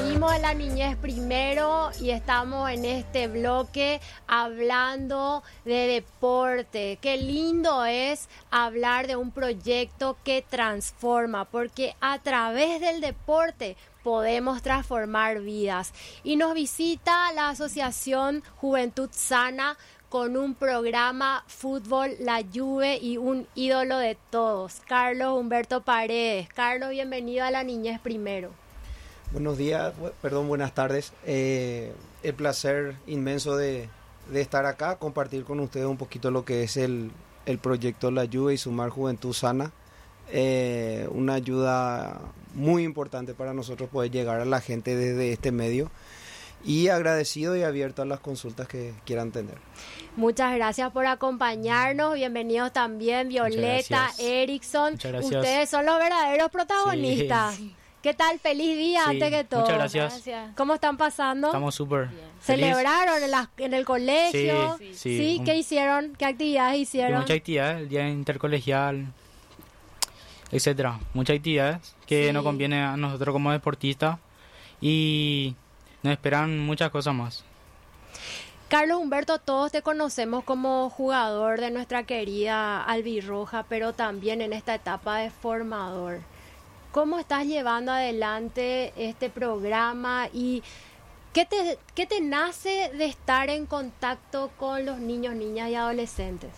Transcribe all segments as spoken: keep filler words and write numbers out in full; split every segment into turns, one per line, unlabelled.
Seguimos en la niñez primero y estamos en este bloque hablando de deporte. Qué lindo es hablar de un proyecto que transforma, porque a través del deporte podemos transformar vidas. Y nos visita la Asociación Juventud Sana con un programa Fútbol La Juve y un ídolo de todos, Carlos Humberto Paredes. Carlos, bienvenido a la niñez primero.
Buenos días, perdón, buenas tardes. Eh, el placer inmenso de, de estar acá, compartir con ustedes un poquito lo que es el, el proyecto La Juve y Sumar Juventud Sana. Eh, una ayuda muy importante para nosotros poder llegar a la gente desde este medio. Y agradecido y abierto a las consultas que quieran tener.
Muchas gracias por acompañarnos. Bienvenidos también Violeta, Erickson. Ustedes son los verdaderos protagonistas. Sí. ¿Qué tal? Feliz día sí, antes que todo.
Muchas gracias.
gracias. ¿Cómo están pasando?
Estamos súper.
¿Celebraron en, la, en el colegio?
Sí, sí.
¿Sí?
sí.
¿Qué hicieron? ¿Qué actividades hicieron?
Muchas actividades, el día intercolegial, etcétera. Muchas actividades que sí. nos conviene a nosotros como deportistas y nos esperan muchas cosas más.
Carlos Humberto, todos te conocemos como jugador de nuestra querida albirroja, pero también en esta etapa de formador. ¿Cómo estás llevando adelante este programa y qué te, qué te nace de estar en contacto con los niños, niñas y adolescentes?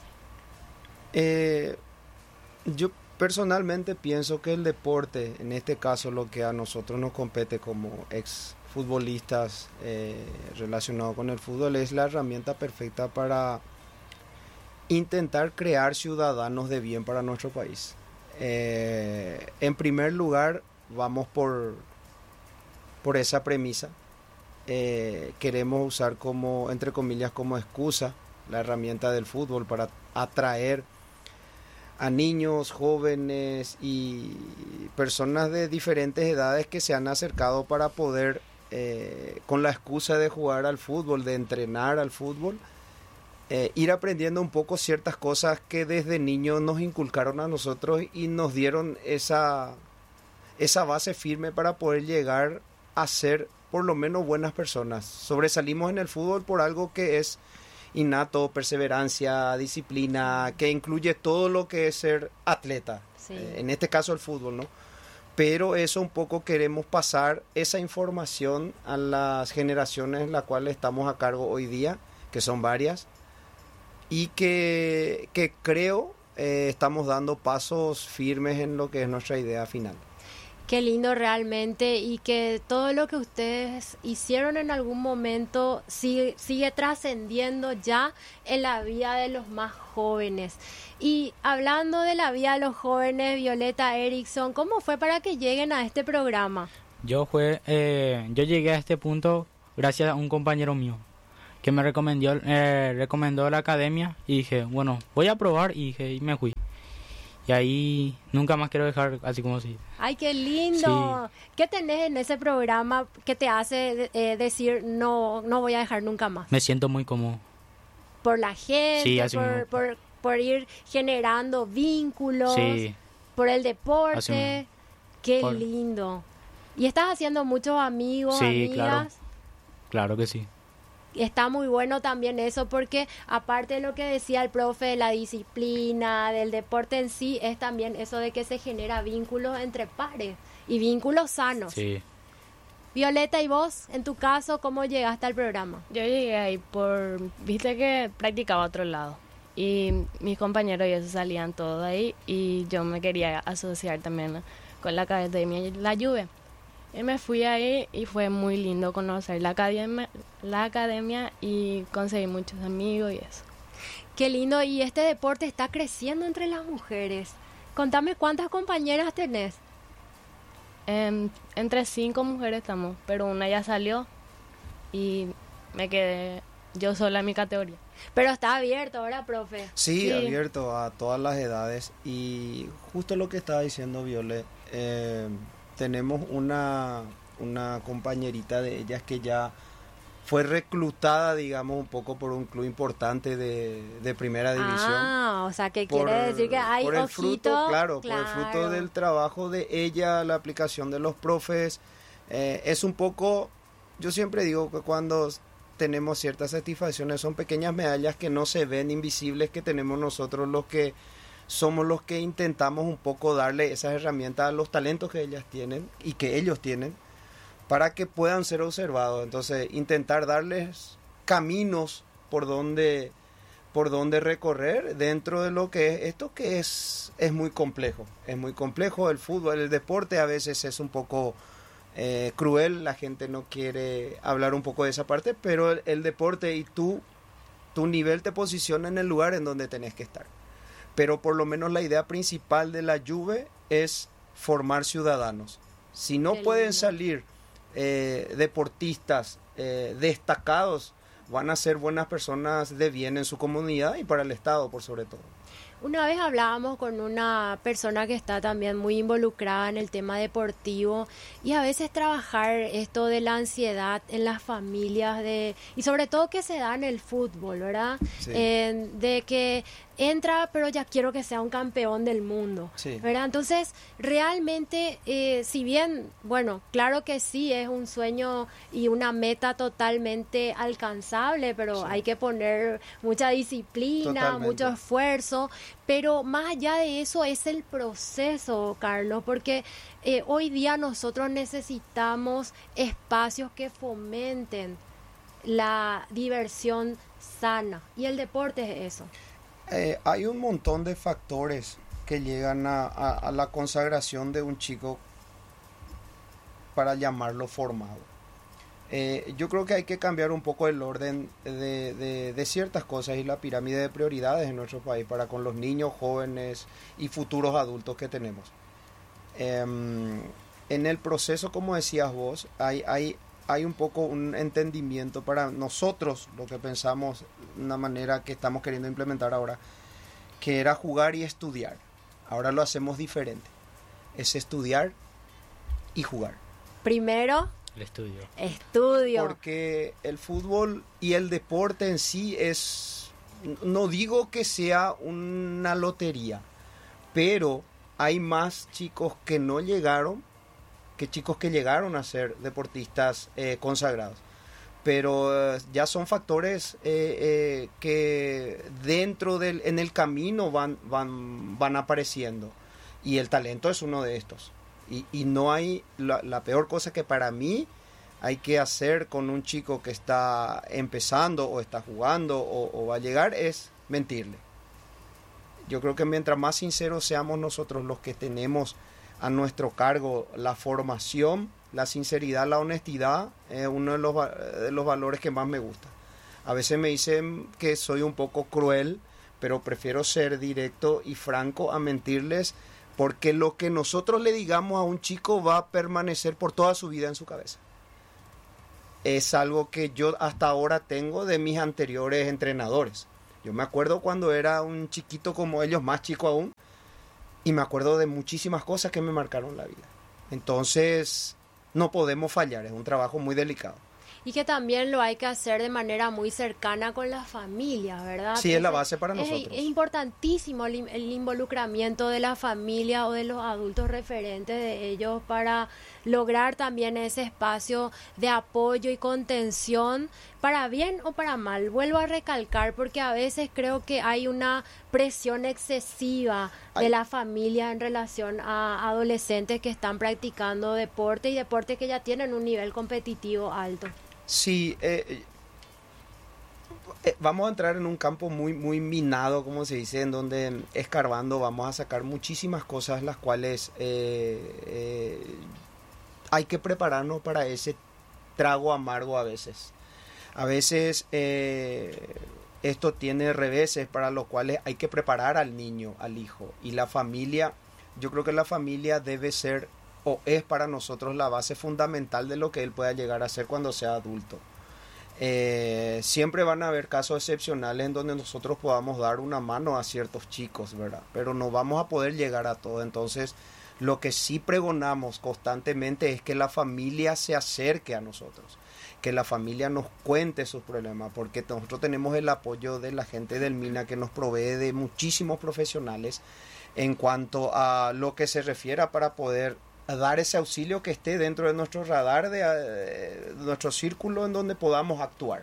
Eh, yo personalmente pienso que el deporte, en este caso lo que a nosotros nos compete como ex futbolistas eh, relacionados con el fútbol, es la herramienta perfecta para intentar crear ciudadanos de bien para nuestro país. Eh, en primer lugar, vamos por, por esa premisa. Eh, queremos usar como, entre comillas, como excusa la herramienta del fútbol para atraer a niños, jóvenes y personas de diferentes edades que se han acercado para poder, eh, con la excusa de jugar al fútbol, de entrenar al fútbol, Eh, ir aprendiendo un poco ciertas cosas que desde niños nos inculcaron a nosotros y nos dieron esa, esa base firme para poder llegar a ser por lo menos buenas personas. Sobresalimos en el fútbol por algo que es innato, perseverancia, disciplina, que incluye todo lo que es ser atleta, sí. eh, en este caso el fútbol, ¿no? Pero eso un poco queremos pasar esa información a las generaciones en las cuales estamos a cargo hoy día, que son varias, y que, que creo eh, estamos dando pasos firmes en lo que es nuestra idea final.
Qué lindo realmente, y que todo lo que ustedes hicieron en algún momento sigue, sigue trascendiendo ya en la vida de los más jóvenes. Y hablando de la vida de los jóvenes, Violeta, Erickson, ¿cómo fue para que lleguen a este programa?
Yo, fue, eh, yo llegué a este punto gracias a un compañero mío que me recomendó, eh, recomendó la academia y dije, bueno, voy a probar y dije, y me fui. Y ahí nunca más quiero dejar así como así.
¡Ay, qué lindo! Sí. ¿Qué tenés en ese programa que te hace eh, decir, no no voy a dejar nunca más?
Me siento muy cómodo.
Por la gente,
sí,
por, por, por ir generando vínculos,
sí.
por el deporte. ¡Qué
por...
lindo! ¿Y estás haciendo muchos amigos,
sí,
amigas?
Claro. Claro que sí.
Está muy bueno también eso, porque aparte de lo que decía el profe de la disciplina, del deporte en sí, es también eso de que se genera vínculos entre pares y vínculos sanos.
Sí.
Violeta, ¿y vos, en tu caso, cómo llegaste al programa?
Yo llegué ahí por, viste que practicaba a otro lado y mis compañeros y eso salían todos ahí y yo me quería asociar también con la academia La Juve. Y me fui ahí y fue muy lindo conocer la academia, la academia y conseguí muchos amigos y eso.
Qué lindo, y este deporte está creciendo entre las mujeres. Contame cuántas compañeras tenés.
Eh, entre cinco mujeres estamos, pero una ya salió y me quedé yo sola en mi categoría.
Pero está abierto ahora, profe.
Sí, sí, abierto a todas las edades y justo lo que estaba diciendo Viole, eh, tenemos una, una compañerita de ellas que ya fue reclutada, digamos, un poco por un club importante de, de primera división.
Ah, o sea, que
por,
quiere decir que hay
por el
ojito,
fruto, claro,
claro,
por el fruto del trabajo de ella, la aplicación de los profes, Eh, es un poco, yo siempre digo que cuando tenemos ciertas satisfacciones son pequeñas medallas que no se ven, invisibles, que tenemos nosotros los que somos los que intentamos un poco darle esas herramientas a los talentos que ellas tienen y que ellos tienen para que puedan ser observados. Entonces, intentar darles caminos por donde, por donde recorrer dentro de lo que es esto, que es, es muy complejo. Es muy complejo el fútbol, el deporte a veces es un poco eh, cruel, la gente no quiere hablar un poco de esa parte, pero el, el deporte y tú, tu nivel te posiciona en el lugar en donde tenés que estar. Pero por lo menos la idea principal de la Juve es formar ciudadanos. Si no
Qué
pueden
lindo.
salir eh, deportistas eh, destacados, van a ser buenas personas de bien en su comunidad y para el Estado, por sobre todo.
Una vez hablábamos con una persona que está también muy involucrada en el tema deportivo y a veces trabajar esto de la ansiedad en las familias de y sobre todo que se da en el fútbol, ¿verdad?
Sí.
Eh, de que entra pero ya quiero que sea un campeón del mundo,
Sí.
¿verdad? Entonces realmente eh, si bien, bueno, claro que sí es un sueño y una meta totalmente alcanzable, pero
Sí.
hay que poner mucha disciplina,
Totalmente.
mucho esfuerzo. Pero más allá de eso es el proceso, Carlos, porque eh, hoy día nosotros necesitamos espacios que fomenten la diversión sana y el deporte es eso.
Eh, hay un montón de factores que llegan a, a, a la consagración de un chico para llamarlo formado. Eh, yo creo que hay que cambiar un poco el orden de, de, de ciertas cosas y la pirámide de prioridades en nuestro país para con los niños, jóvenes y futuros adultos que tenemos. Eh, en el proceso, como decías vos, hay, hay, hay un poco un entendimiento para nosotros, lo que pensamos, una manera que estamos queriendo implementar ahora, que era jugar y estudiar. Ahora lo hacemos diferente. Es estudiar y jugar.
Primero,
El estudio.
estudio.
Porque el fútbol y el deporte en sí es, no digo que sea una lotería, pero hay más chicos que no llegaron que chicos que llegaron a ser deportistas eh, consagrados. Pero eh, ya son factores eh, eh, que dentro del, en el camino van, van, van apareciendo. Y el talento es uno de estos. Y, y no hay, la, la peor cosa que para mí hay que hacer con un chico que está empezando o está jugando o, o va a llegar es mentirle. Yo creo que mientras más sinceros seamos nosotros los que tenemos a nuestro cargo la formación, la sinceridad, la honestidad, es uno de los, de los valores que más me gusta. A veces me dicen que soy un poco cruel, pero prefiero ser directo y franco a mentirles, porque lo que nosotros le digamos a un chico va a permanecer por toda su vida en su cabeza. Es algo que yo hasta ahora tengo de mis anteriores entrenadores. Yo me acuerdo cuando era un chiquito como ellos, más chico aún, y me acuerdo de muchísimas cosas que me marcaron la vida. Entonces, no podemos fallar, es un trabajo muy delicado.
Y que también lo hay que hacer de manera muy cercana con la familia, ¿verdad?
Sí, es la
Ese-
base para
es-
nosotros.
Es importantísimo el, in- el involucramiento de la familia o de los adultos referentes de ellos para lograr también ese espacio de apoyo y contención para bien o para mal. Vuelvo a recalcar porque a veces creo que hay una presión excesiva de
Ay.
la familia en relación a adolescentes que están practicando deporte y deporte que ya tienen un nivel competitivo alto.
Sí, eh, eh, vamos a entrar en un campo muy, muy minado, como se dice, en donde escarbando vamos a sacar muchísimas cosas las cuales eh, eh, hay que prepararnos para ese trago amargo a veces. A veces eh, esto tiene reveses para los cuales hay que preparar al niño, al hijo. Y la familia, yo creo que la familia debe ser o es para nosotros la base fundamental de lo que él pueda llegar a ser cuando sea adulto. Eh, siempre van a haber casos excepcionales en donde nosotros podamos dar una mano a ciertos chicos, ¿verdad? Pero no vamos a poder llegar a todo. Entonces, lo que sí pregonamos constantemente es que la familia se acerque a nosotros, que la familia nos cuente sus problemas, porque nosotros tenemos el apoyo de la gente del MINA que nos provee de muchísimos profesionales en cuanto a lo que se refiera para poder dar ese auxilio que esté dentro de nuestro radar, de, de nuestro círculo en donde podamos actuar.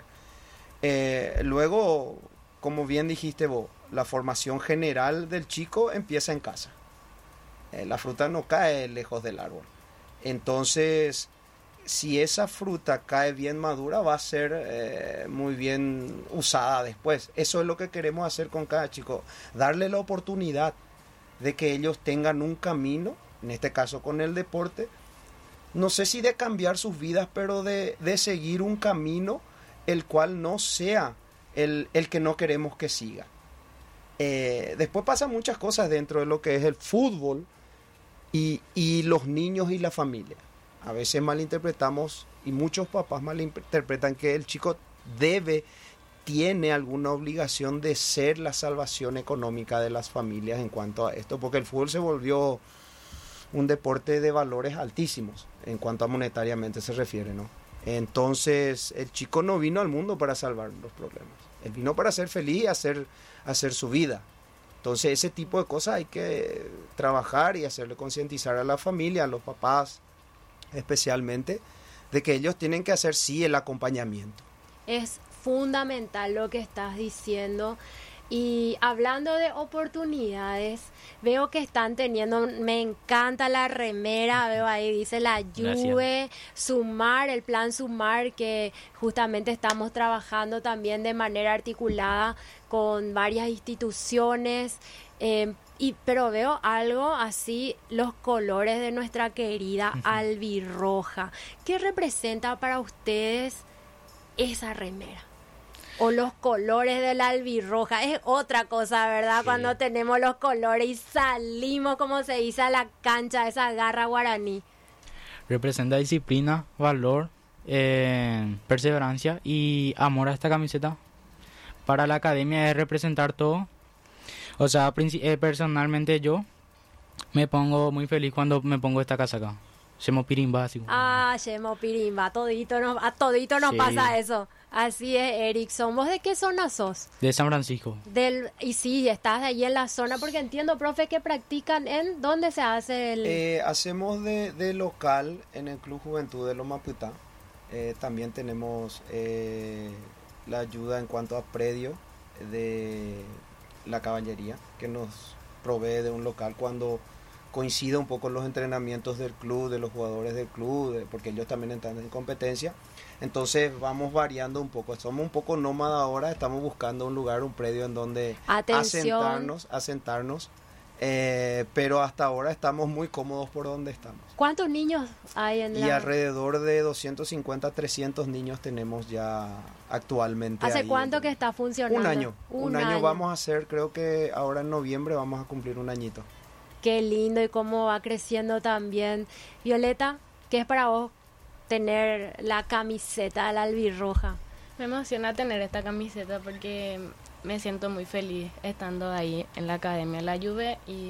Eh, luego, como bien dijiste vos, la formación general del chico empieza en casa. Eh, la fruta no cae lejos del árbol. Entonces, si esa fruta cae bien madura, va a ser eh, muy bien usada después. Eso es lo que queremos hacer con cada chico, darle la oportunidad de que ellos tengan un camino, en este caso con el deporte, no sé si de cambiar sus vidas, pero de, de seguir un camino el cual no sea el, el que no queremos que siga. Eh, después pasan muchas cosas dentro de lo que es el fútbol y, y los niños y la familia. A veces malinterpretamos y muchos papás malinterpretan que el chico debe, tiene alguna obligación de ser la salvación económica de las familias en cuanto a esto, porque el fútbol se volvió un deporte de valores altísimos en cuanto a monetariamente se refiere, ¿no? Entonces el chico no vino al mundo para salvar los problemas, él vino para ser feliz y hacer, hacer su vida. Entonces ese tipo de cosas hay que trabajar y hacerle concientizar a la familia, a los papás especialmente, de que ellos tienen que hacer sí el acompañamiento.
Es fundamental lo que estás diciendo. Y hablando de oportunidades, veo que están teniendo, me encanta la remera, veo ahí, dice la Juve, Sumar, el plan Sumar, que justamente estamos trabajando también de manera articulada con varias instituciones, eh, y pero veo algo así, los colores de nuestra querida uh-huh. albirroja. ¿Qué representa para ustedes esa remera? O los colores de la albirroja, es otra cosa, ¿verdad? Sí. Cuando tenemos los colores y salimos, como se dice, a la cancha, esa garra guaraní.
Representa disciplina, valor, eh, perseverancia y amor a esta camiseta. Para la academia es representar todo. O sea, eh, personalmente yo me pongo muy feliz cuando me pongo esta casaca. Shemo Pirimba, así.
Ah, Shemo Pirimba, todito nos, a todito nos sí. pasa eso. Así es, Erickson. ¿Vos de qué zona sos?
De San Francisco.
Del Y sí, estás ahí en la zona, porque entiendo, profe, que practican en... ¿Dónde se hace el...?
Eh, hacemos de, de local en el Club Juventud de Lomaputá. Eh, también tenemos eh, la ayuda en cuanto a predio de la caballería, que nos provee de un local cuando coincide un poco los entrenamientos del club, de los jugadores del club, de, porque ellos también están en competencia. Entonces vamos variando un poco, somos un poco nómadas ahora, estamos buscando un lugar, un predio en donde
Atención.
asentarnos, asentarnos, eh, pero hasta ahora estamos muy cómodos por donde estamos.
¿Cuántos niños hay en la...?
Y alrededor de doscientos cincuenta, trescientos niños tenemos ya actualmente.
¿Hace
ahí
cuánto
en,
que está funcionando?
Un año, un,
un
año,
año
vamos a hacer, creo que ahora en noviembre vamos a cumplir un añito.
Qué lindo y cómo va creciendo también. Violeta, ¿qué es para vos tener la camiseta de la albirroja?
Me emociona tener esta camiseta porque me siento muy feliz estando ahí en la Academia La Juve y